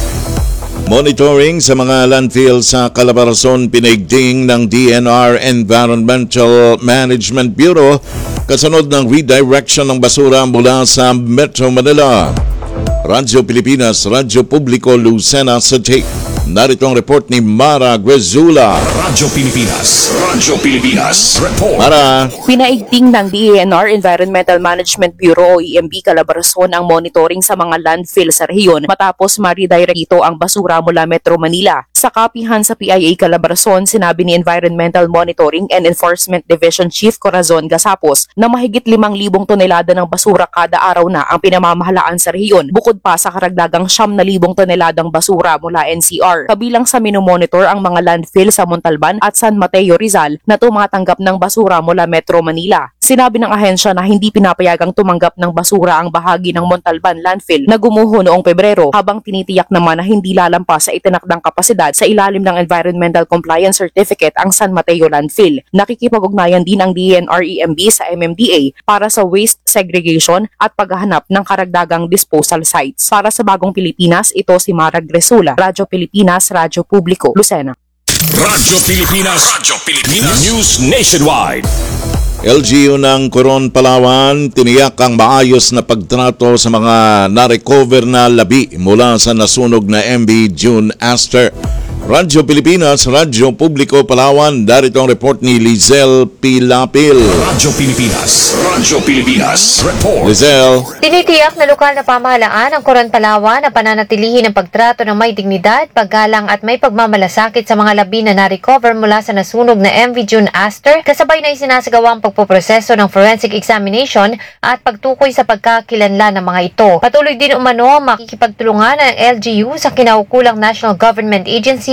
S2: Monitoring sa mga landfill sa Calabarzon pinaigting ng D N R Environmental Management Bureau kasunod ng redirection ng basura mula sa Metro Manila. Radyo Pilipinas, Radyo Publiko, Lucena City. Narito ang report ni Mara Guezula.
S3: Radyo Pilipinas, Radyo Pilipinas, Report.
S2: Mara.
S19: Pinaigting ng D E N R Environmental Management Bureau o E M B Calabarzon ang monitoring sa mga landfill sa rehiyon matapos ma-redirect ito ang basura mula Metro Manila. Sa kapihan sa P I A Calabarzon, sinabi ni Environmental Monitoring and Enforcement Division Chief Corazon Gasapos na mahigit limang libong tonelada ng basura kada araw na ang pinamamahalaan sa rehiyon, bukod pa sa karagdagang siyam na libong toneladang basura mula N C R. Kabilang sa minomonitor ang mga landfill sa Montalban at San Mateo, Rizal na tumatanggap ng basura mula Metro Manila. Sinabi ng ahensya na hindi pinapayagang tumanggap ng basura ang bahagi ng Montalban landfill na gumuho noong Pebrero, habang tinitiyak naman na hindi lalampas sa itinakdang kapasidad sa ilalim ng Environmental Compliance Certificate ang San Mateo landfill. Nakikipag-ugnayan din ang D E N R E M B sa M M D A para sa waste segregation at paghahanap ng karagdagang disposal sites. Para sa Bagong Pilipinas, ito si Mara Gresula, Radyo Pilipinas, Radyo Publiko, Lucena.
S3: Radyo Pilipinas, Radyo Pilipinas, News Nationwide.
S2: L G U ng Coron, Palawan, tiniyak ang maayos na pagtrato sa mga na-recover na labi mula sa nasunog na M V June Aster. Radyo Pilipinas, Radyo Publiko, Palawan. Darito ang report ni Lizelle Pilapil.
S3: Radyo Pilipinas, Radyo Pilipinas, Report.
S2: Lizelle.
S20: Tinitiyak na lokal na pamahalaan ang Coron, Palawan na pananatilihin ang pagtrato ng may dignidad, paggalang at may pagmamalasakit sa mga labi na na-recover mula sa nasunog na M V June Aster, kasabay na isinasagawang pagpoproseso ng forensic examination at pagtukoy sa pagkakilanlan ng mga ito. Patuloy din umano makikipagtulungan ang L G U sa kinaukulang National Government Agency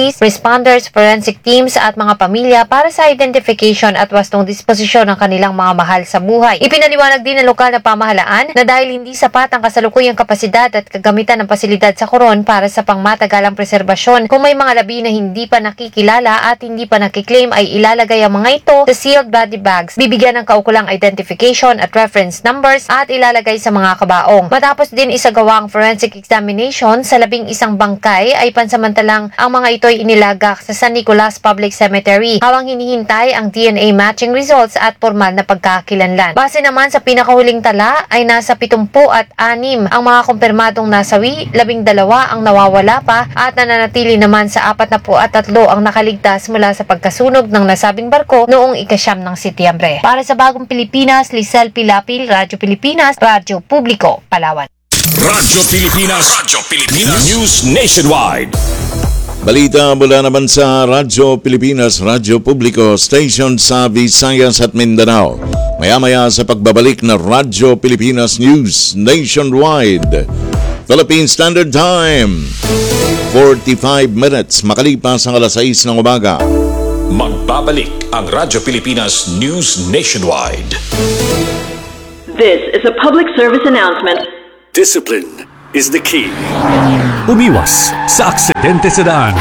S20: police, responders, forensic teams at mga pamilya para sa identification at wastong disposisyon ng kanilang mga mahal sa buhay. Ipinaliwanag din ng lokal na pamahalaan na dahil hindi sapat ang kasalukuyang kapasidad at kagamitan ng pasilidad sa Coron para sa pangmatagalang preserbasyon, kung may mga labi na hindi pa nakikilala at hindi pa nakiklaim ay ilalagay ang mga ito sa sealed body bags, bibigyan ng kaukulang identification at reference numbers at ilalagay sa mga kabaong. Matapos din isagawa ang forensic examination sa labing isang bangkay ay pansamantalang ang mga ito ay inilagak sa San Nicolas Public Cemetery habang hinihintay ang D N A matching results at formal na pagkakakilanlan. Base naman sa pinakahuling tala ay nasa pitungpu at anim ang mga kumpirmadong nasawi, labing dalawa ang nawawala pa at nananatili naman sa apat na po at tatlo ang nakaligtas mula sa pagkasunog ng nasabing barko noong ikasyam ng Setyembre. Para sa Bagong Pilipinas, Lisel Pilapil, Radyo Pilipinas, Radyo Publiko, Palawan.
S3: Radyo Pilipinas, Radyo Pilipinas, News Nationwide.
S2: Balita mula naman sa Radyo Pilipinas, Radyo Publiko, station sa Visayas at Mindanao. Maya-maya sa pagbabalik na Radyo Pilipinas News Nationwide. Philippine Standard Time, forty-five minutes makalipas ang alas sais ng umaga.
S3: Magbabalik ang Radyo Pilipinas News Nationwide.
S21: This is a public service announcement.
S22: Discipline is the key. Umiwas sa aksidente sa daan.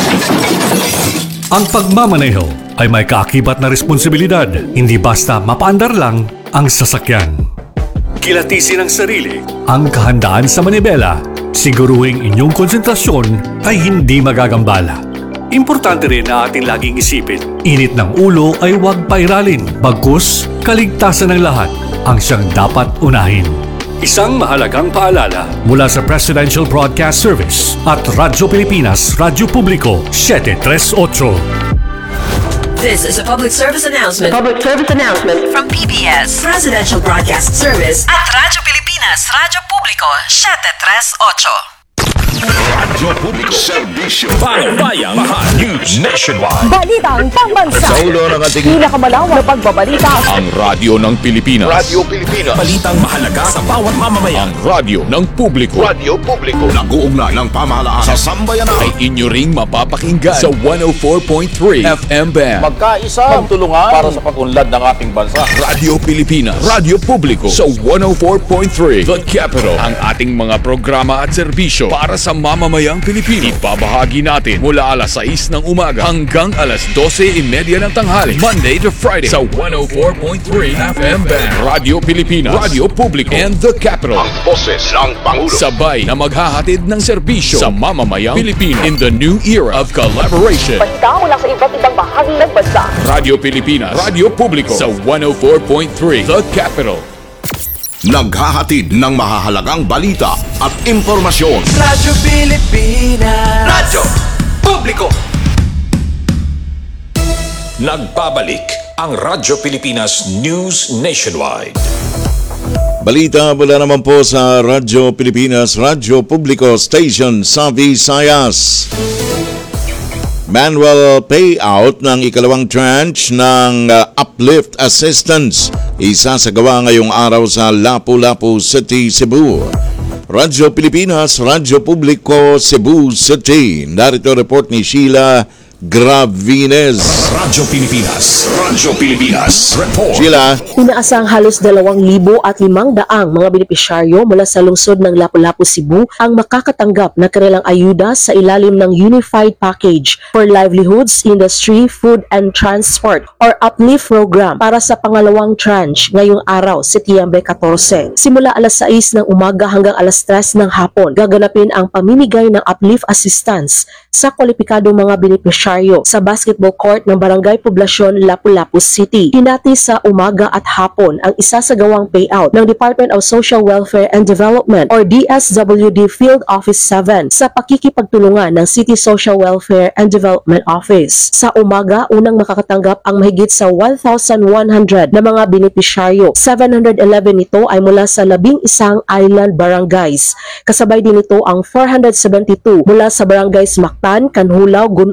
S22: Ang pagmamaneho ay may kaakibat na responsibilidad, hindi basta mapaandar lang ang sasakyan. Kilatisin ang sarili, ang kahandaan sa manibela, siguruhing inyong konsentrasyon ay hindi magagambala. Importante rin na ating laging isipin, init ng ulo ay huwag pairalin, bagkus kaligtasan ng lahat ang siyang dapat unahin. Isang mahalagang paalala mula sa Presidential Broadcast Service at Radyo Pilipinas, Radyo Publiko, seven three eight.
S21: This is a public service announcement. A public service announcement from P B S, Presidential Broadcast Service
S23: at Radyo Pilipinas, Radyo Publiko, seven three eight.
S3: Radyo Publiko, Servisyo, Bayang Mahal, News Nationwide.
S24: Balitang pambansa.
S3: Sa ulo ng ating
S24: pinakamalawak na pagbabalita.
S3: Ang radyo ng Pilipinas.
S24: Radyo
S3: Pilipinas. Balitang mahalaga sa bawat mamamayan. Ang radyo ng publiko. Radyo Publiko. Nag-uugnay ng pamahalaan sa sambayanan. Ay inyo ring mapapakinggan sa one oh four point three F M band.
S14: Magkaisa, magtulungan para sa pag-unlad ng ating bansa.
S3: Radyo Pilipinas. Radyo Publiko sa one oh four point three The Capital. Ang ating mga programa at serbisyo para sa mamamayang Pilipino. Ipabahagi natin mula alas sais ng umaga hanggang alas dose thirty ng tanghali. Monday to Friday sa one oh four point three F M band. Radyo Pilipinas, Radyo Publiko, and The Capital. Ang boses ng Pangulo. Sabay na maghahatid ng serbisyo sa mamamayang Pilipino in the new era of collaboration.
S24: Balita mula sa iba't ibang bahagi ng bansa.
S3: Radyo Pilipinas, Radyo Publiko sa one oh four point three The Capital. Naghahatid ng mahahalagang balita at impormasyon.
S8: Radyo Pilipinas, Radyo Publiko.
S3: Nagbabalik ang Radyo Pilipinas News Nationwide.
S2: Balita mula naman po sa Radyo Pilipinas, Radyo Publiko, station sa Visayas. Manual payout ng ikalawang tranche ng uh, uplift assistance isasagawa ngayong araw sa Lapu-Lapu City, Cebu. Radyo Pilipinas, Radyo Publiko, Cebu City. Narito report ni Sheila Gravines.
S3: Radyo Pilipinas, Radyo Pilipinas, report.
S2: Sheila.
S25: Inaasang halos dalawang libo at limang daang mga benepisyaryo mula sa lungsod ng Lapu-Lapu, Cebu ang makakatanggap na kanilang ayuda sa ilalim ng Unified Package for Livelihoods, Industry, Food and Transport or UPLIFT program para sa pangalawang tranche ngayong araw, Setyembre fourteen. Simula alas sais ng umaga hanggang alas tres ng hapon, gaganapin ang pamimigay ng uplift assistance sa kwalipikadong mga benepisyaryo sa basketball court ng Barangay Poblasyon, Lapu-Lapu City. Hinati sa umaga at hapon ang isasagawang payout ng Department of Social Welfare and Development or D S W D Field Office seven sa pakikipagtulungan ng City Social Welfare and Development Office. Sa umaga, unang makakatanggap ang mahigit sa one thousand one hundred na mga benepisyaryo. seven hundred eleven nito ay mula sa labing isang island barangays. Kasabay din ito ang four hundred seventy-two mula sa barangays Mactan, Kanhulaw, Gunob at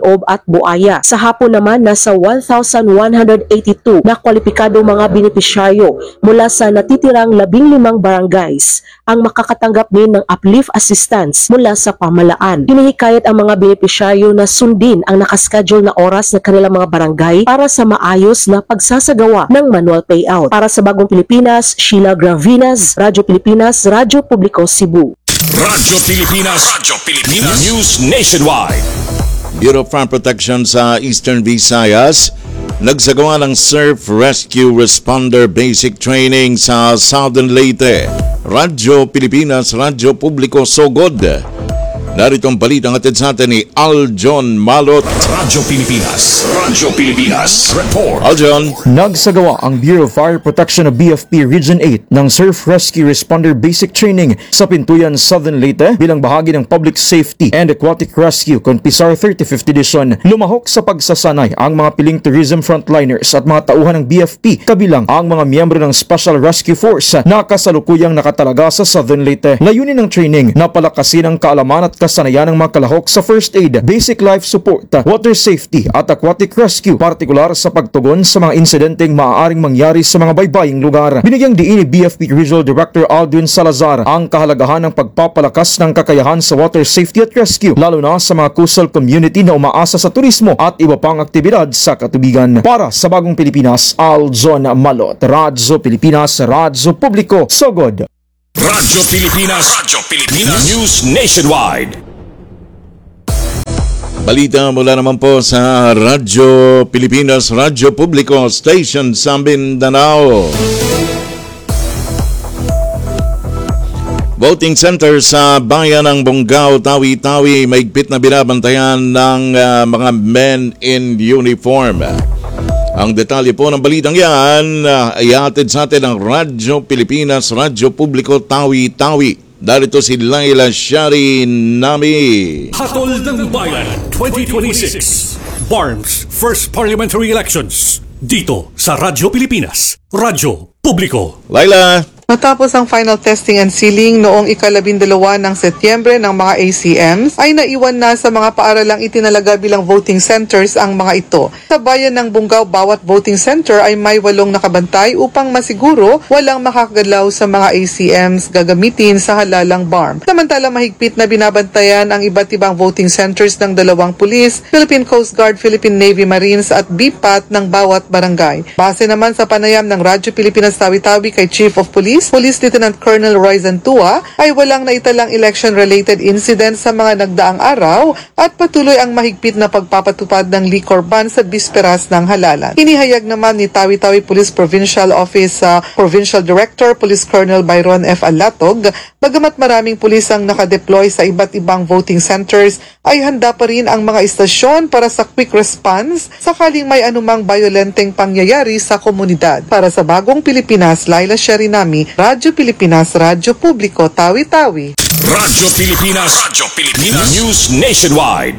S25: Buaya. Sa hapon naman, nasa one thousand one hundred eighty-two na kwalipikadong mga benepisyaryo mula sa natitirang labing limang barangays ang makakatanggap din ng uplift assistance mula sa pamahalaan. Hinihikayat ang mga benepisyaryo na sundin ang nakaschedule na oras ng kanilang mga barangay para sa maayos na pagsasagawa ng manual payout. Para sa Bagong Pilipinas, Sheila Gravinas, Radyo Pilipinas, Radyo Publiko, Cebu.
S3: Radyo Pilipinas, Radyo Pilipinas, News Nationwide.
S2: Bureau of Fire Protection sa Eastern Visayas nagsagawa ng Surf Rescue Responder Basic Training sa Southern Leyte. Radyo Pilipinas, Radyo Publiko, Sogod. Narito ang balitang hatid sa atin ni Aljon Malot.
S3: Radyo Pilipinas, Radyo Pilipinas, Report.
S2: Aljon.
S4: Nagsagawa ang Bureau of Fire Protection o B F P Region eight ng Surf Rescue Responder Basic Training sa Pintuyan, Southern Leyte bilang bahagi ng Public Safety and Aquatic Rescue Con P S A R thirty-fifth Edition. Lumahok sa pagsasanay ang mga piling tourism frontliners at mga tauhan ng B F P kabilang ang mga miyembro ng Special Rescue Force na kasalukuyang nakatalaga sa Southern Leyte. Layunin ng training na palakasin ang kaalaman at kasanayan ng mga kalahok sa first aid, basic life support, water safety at aquatic rescue, partikular sa pagtugon sa mga insidenteng maaaring mangyari sa mga baybaying lugar. Binigyang diin ni B F P Regional Director Aldwin Salazar ang kahalagahan ng pagpapalakas ng kakayahan sa water safety at rescue, lalo na sa mga coastal community na umaasa sa turismo at iba pang aktibidad sa katubigan. Para sa Bagong Pilipinas, Aljon Malot, Radyo Pilipinas, Radyo Publiko, Sogod.
S3: Radyo Pilipinas, Radyo Pilipinas, News Nationwide.
S2: Balita mula naman po sa Radyo Pilipinas, Radyo Publiko Station sa Mindanao. Voting center sa bayan ng Bongao, Tawi-Tawi, maigpit na binabantayan ng uh, mga men in uniform. Ang detalye po ng balitang yan uh, ay hatid sa atin ng Radyo Pilipinas, Radyo Publiko, Tawi-Tawi. Darito si Laila Shari Nami.
S22: Hatol ng Bayan twenty twenty-six B A R M S First Parliamentary Elections dito sa Radyo Pilipinas, Radyo Publiko.
S2: Laila.
S5: Matapos ang final testing and sealing noong ikalabindalawa ng Setyembre ng mga A C Ms, ay naiwan na sa mga paaralang itinalaga bilang voting centers ang mga ito. Sa bayan ng Bongao, bawat voting center ay may walong nakabantay upang masiguro walang makakagalaw sa mga A C Ms gagamitin sa halalang B A R M. Samantala, mahigpit na binabantayan ang iba't ibang voting centers ng dalawang pulis, Philippine Coast Guard, Philippine Navy Marines at B P A T ng bawat barangay. Base naman sa panayam ng Radyo Pilipinas Tawi-Tawi kay Chief of Police, Police Lieutenant Colonel Roy Zantua, ay walang naitalang election-related incident sa mga nagdaang araw at patuloy ang mahigpit na pagpapatupad ng liquor ban sa bisperas ng halalan. Inihayag naman ni Tawi-Tawi Police Provincial Office uh, Provincial Director Police Colonel Byron F. Alatog, bagamat maraming pulis ang nakadeploy sa iba't ibang voting centers, ay handa pa rin ang mga istasyon para sa quick response sakaling may anumang violenteng pangyayari sa komunidad. Para sa Bagong Pilipinas, Laila Sharinami, Radyo Pilipinas, Radyo Publiko, Tawi-Tawi.
S3: Radyo Pilipinas, Radyo Pilipinas, News Nationwide.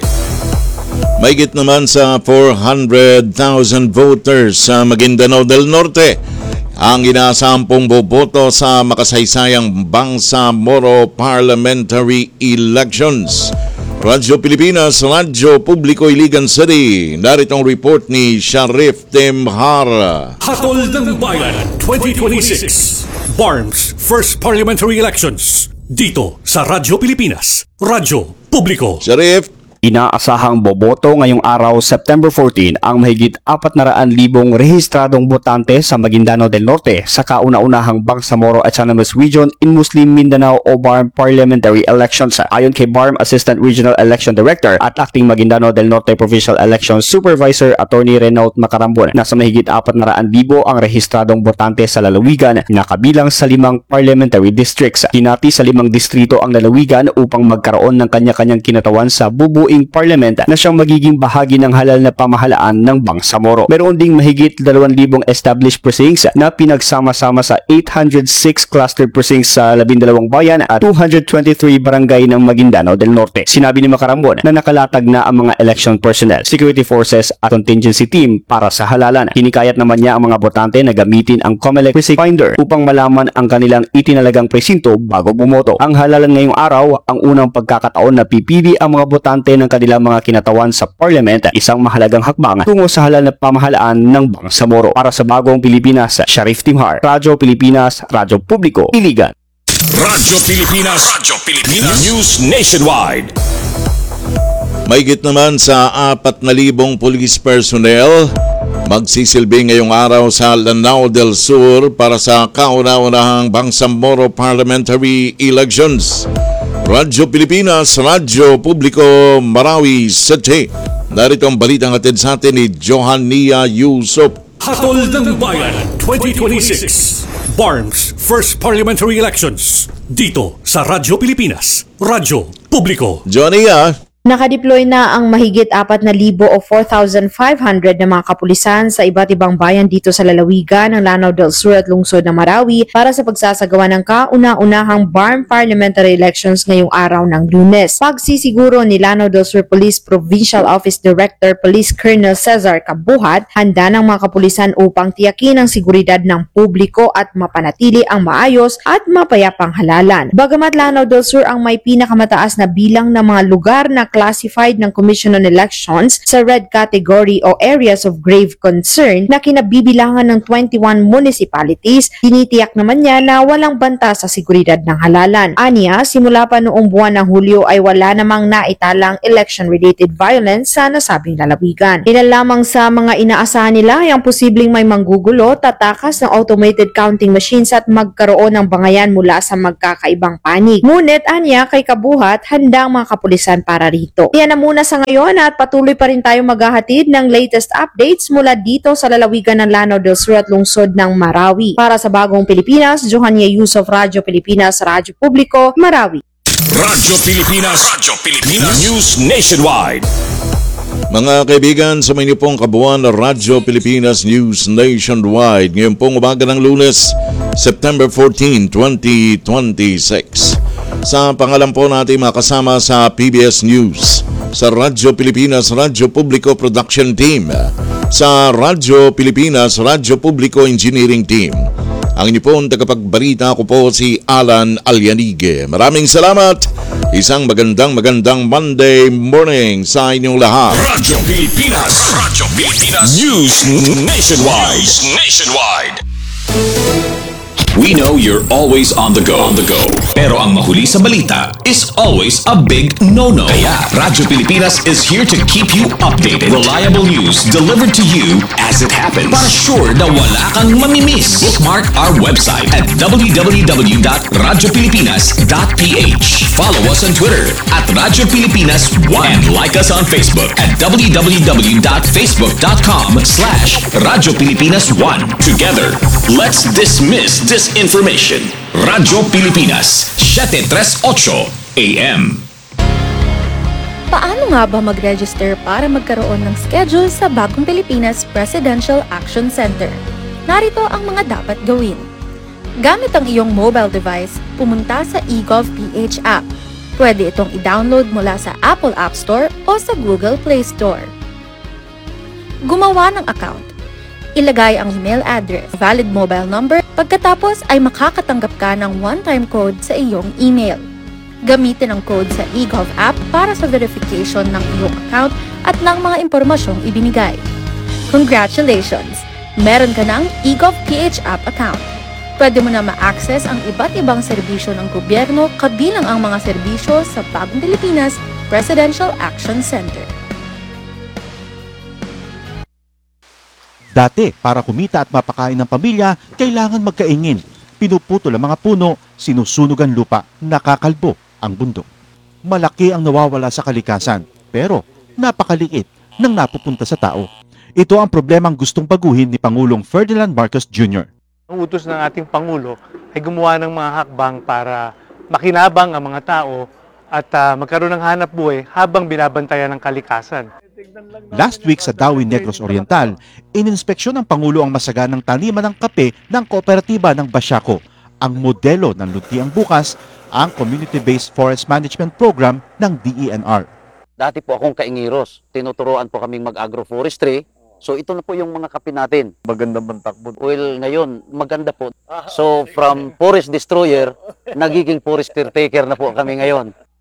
S2: Mahigit naman sa four hundred thousand voters sa Maguindanao del Norte ang inaasampong boboto sa makasaysayang Bangsamoro Parliamentary Elections. Radyo Pilipinas, Radyo Publiko, Iligan City. Narito ang report ni Sharif Temhara.
S22: Hatol ng Bayan twenty twenty-six B A R M S First Parliamentary Elections dito sa Radyo Pilipinas, Radyo Publiko.
S2: Sharif.
S6: Inaasahang boboto ngayong araw, September fourteen, ang mahigit apat na raan libong rehistradong botante sa Maguindanao del Norte sa kauna-unahang Bangsamoro Autonomous Region in Muslim Mindanao o B A R M Parliamentary Elections. Ayon kay B A R M Assistant Regional Election Director at Acting Maguindanao del Norte Provincial Election Supervisor Attorney Renault Macarambon, nasa mahigit apat na raan libo ang rehistradong botante sa lalawigan na kabilang sa limang parliamentary districts. Hinati sa limang distrito ang lalawigan upang magkaroon ng kanya-kanyang kinatawan sa bubuing Parliament na siyang magiging bahagi ng halal na pamahalaan ng Bangsamoro. Meron ding mahigit dalawang libong established precincts na pinagsama-sama sa eight hundred six cluster precincts sa labindalawang bayan at two hundred twenty-three barangay ng Maguindanao del Norte. Sinabi ni Macarambon na nakalatag na ang mga election personnel, security forces at contingency team para sa halalan. Hinikayat naman niya ang mga botante na gamitin ang COMELEC Precinct Finder upang malaman ang kanilang itinalagang presinto bago bumoto. Ang halalan ngayong araw, ang unang pagkakataon na pipili ang mga botante ng ng kanilang mga kinatawan sa Parliament, isang mahalagang hakbang tungo sa halal na pamahalaan ng Bangsamoro. Para sa Bagong Pilipinas, Sharif Timhar, Radyo Pilipinas, Radyo Publiko, Iligan.
S3: Radyo Pilipinas, Radyo Pilipinas, News Nationwide.
S2: Mahigit naman sa apat na libong police personnel magsisilbi ngayong araw sa Lanao del Sur para sa kauna-unahang Bangsamoro Parliamentary Elections. Radyo Pilipinas, Radyo Publiko, Marawi City. Narito ang balitang hatid sa atin ni Johannia Yusuf.
S22: Hatol ng Bayan twenty twenty-six B A R M S First Parliamentary Elections dito sa Radyo Pilipinas, Radyo Publiko.
S2: Johannia.
S1: Nakadeploy na ang mahigit apat na libo o four thousand five hundred na mga kapulisan sa iba't ibang bayan dito sa lalawigan ng Lanao del Sur at lungsod ng Marawi para sa pagsasagawa ng kauna-unahang B A R M Parliamentary Elections ngayong araw ng Lunes. Pagsisiguro ni Lanao del Sur Police Provincial Office Director Police Colonel Cesar Kabuhat, handa ng mga kapulisan upang tiyakin ang seguridad ng publiko at mapanatili ang maayos at mapayapang halalan. Bagamat Lanao del Sur ang may pinakamataas na bilang ng mga lugar na classified ng Commission on Elections sa red category o areas of grave concern na kinabibilangan ng twenty-one municipalities, tinitiyak naman niya na walang banta sa seguridad ng halalan. Aniya, simula pa noong buwan ng Hulyo ay wala namang naitalang election-related violence sa nasabing lalawigan. Ilan lamang sa mga inaasahan nila ay ang posibleng may manggugulo, tatakas ng automated counting machines at magkaroon ng bangayan mula sa magkakaibang panig. Ngunit aniya kay Kabuhat, handa ang mga kapulisan para rito. Yan na muna sa ngayon at patuloy pa rin tayo maghahatid ng latest updates mula dito sa lalawigan ng Lanao del Sur at lungsod ng Marawi. Para sa Bagong Pilipinas, Johannia Yusuf, Radyo Pilipinas, Radyo Publiko, Marawi.
S3: Radyo Pilipinas, Radyo Pilipinas, News Nationwide.
S2: Mga kaibigan, sa mga pong kabuuan ng Radyo Pilipinas News Nationwide, ngayon pong umaga ng Lunes, September fourteenth, twenty twenty-six. Sa pangalan po natin makasama sa P B S News, sa Radyo Pilipinas, Radyo Publiko Production Team, sa Radyo Pilipinas, Radyo Publiko Engineering Team. Ang inyo pong tagapagbalita ko po si Alan Alianige. Maraming salamat. Isang magandang magandang Monday morning sa inyong lahat.
S3: Radyo Pilipinas, Radyo Pilipinas, News Nationwide. News Nationwide. We know you're always on the go, on the go. Pero ang mahuli sa balita is always a big no-no. Kaya Radyo Pilipinas is here to keep you updated. Reliable news delivered to you as it happens. Para sure na wala kang mamimiss. Bookmark our website at w w w dot radyo pilipinas dot p h. Follow us on Twitter at Radyo Pilipinas one and like us on Facebook at w w w dot facebook dot com slash Radyo Pilipinas one. Together, let's dismiss this information. Radyo Pilipinas, seven thirty-eight A M.
S7: Paano nga ba mag-register para magkaroon ng schedule sa Bagong Pilipinas Presidential Action Center? Narito ang mga dapat gawin. Gamit ang iyong mobile device, pumunta sa eGovPH app. Pwede itong i-download mula sa Apple App Store o sa Google Play Store. Gumawa ng account. Ilagay ang email address, valid mobile number, pagkatapos ay makakatanggap ka ng one-time code sa iyong email. Gamitin ang code sa eGov app para sa verification ng iyong account at ng mga impormasyong ibinigay. Congratulations! Meron ka ng eGovPH app account. Pwede mo na ma-access ang iba't ibang serbisyo ng gobyerno kabilang ang mga serbisyo sa Bagong Pilipinas Presidential Action Center.
S9: Dati, para kumita at mapakain ng pamilya, kailangan magkaingin. Pinuputol ang mga puno, sinusunog ang lupa, nakakalbo ang bundok. Malaki ang nawawala sa kalikasan, pero napakaliit nang napupunta sa tao. Ito ang problemang gustong baguhin ni Pangulong Ferdinand Marcos Junior
S16: Ang utos ng ating Pangulo ay gumawa ng mga hakbang para makinabang ang mga tao at uh, magkaroon ng hanap buhay habang binabantayan ng kalikasan.
S9: Last week sa Dawi Negros Oriental, ininspeksyon ng Pangulo ang masaganang taniman ng kape ng kooperatiba ng Basyaco. Ang modelo ng Luntiang Bukas, ang Community-Based Forest Management Program ng D E N R.
S10: Dati po akong kaingiros, tinuturoan po kaming mag-agroforestry. So ito na po yung mga kape natin.
S11: Maganda bang takbo?
S10: Well, ngayon, maganda po. So from forest destroyer, nagiging forest caretaker na po kami ngayon.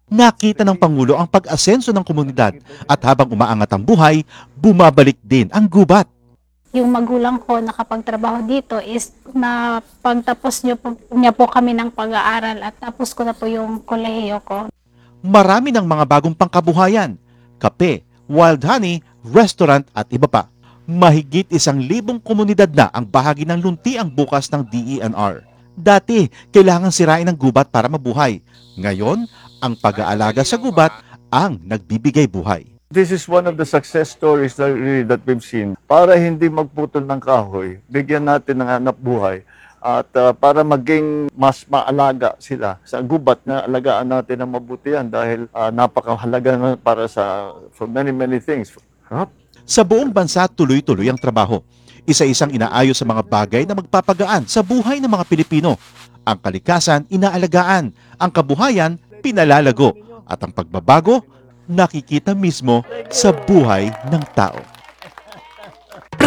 S9: Nakita ng Pangulo ang pag-asenso ng komunidad at habang umaangat ang buhay, bumabalik din ang gubat.
S11: Yung magulang ko nakapagtrabaho dito is na pagtapos niyo po, niya po kami ng pag-aaral at tapos ko na po yung kolehiyo ko.
S9: Marami ng mga bagong pangkabuhayan, kape, wild honey, restaurant at iba pa. Mahigit isang libong komunidad na ang bahagi ng luntiang bukas ng D E N R. Dati, kailangan sirain ang gubat para mabuhay. Ngayon, ang pag-aalaga sa gubat ang nagbibigay buhay.
S12: This is one of the success stories that, really, that we've seen. Para hindi magputol ng kahoy, bigyan natin ng hanap buhay at uh, para maging mas maalaga sila sa gubat na alagaan natin ng mabuti yan dahil uh, napakahalaga na para sa for many many things. Huh?
S9: Sa buong bansa, tuloy-tuloy ang trabaho. Isa-isang inaayos sa mga bagay na magpapagaan sa buhay ng mga Pilipino. Ang kalikasan, inaalagaan. Ang kabuhayan, pinalalago. At ang pagbabago, nakikita mismo sa buhay ng tao.